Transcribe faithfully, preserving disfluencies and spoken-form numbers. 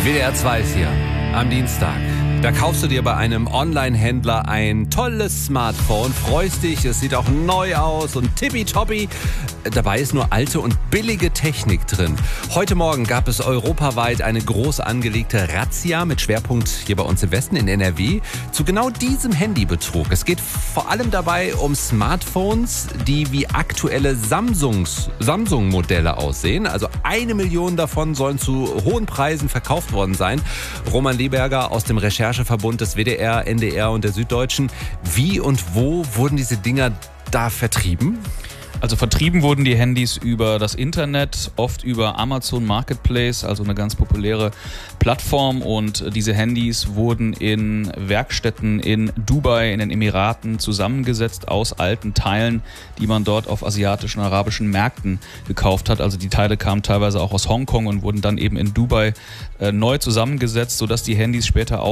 W D R zwei ist hier am Dienstag. Da kaufst du dir bei einem Online-Händler ein tolles Smartphone, freust dich, es sieht auch neu aus und tippitoppi. Dabei ist nur alte und billige Technik drin. Heute Morgen gab es europaweit eine groß angelegte Razzia mit Schwerpunkt hier bei uns im Westen in N R W zu genau diesem Handybetrug. Es geht vor allem dabei um Smartphones, die wie aktuelle Samsungs, Samsung-Modelle aussehen. Also eine Million davon sollen zu hohen Preisen verkauft worden sein. Roman Leberger aus dem Rechercheverbund des W D R, N D R und der Süddeutschen. Wie und wo wurden diese Dinger da vertrieben? Also vertrieben wurden die Handys über das Internet, oft über Amazon Marketplace, also eine ganz populäre Plattform. Und diese Handys wurden in Werkstätten in Dubai, in den Emiraten zusammengesetzt aus alten Teilen, die man dort auf asiatischen, arabischen Märkten gekauft hat. Also die Teile kamen teilweise auch aus Hongkong und wurden dann eben in Dubai äh, neu zusammengesetzt, sodass die Handys später auch